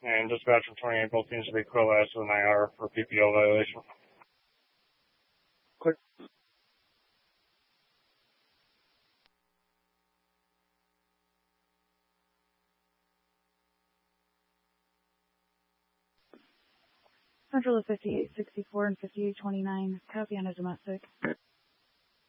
and dispatch from 28 both seems to be coalesced with an IR for PPO violation. Click. Central of 5864 and 5829, copy on a domestic.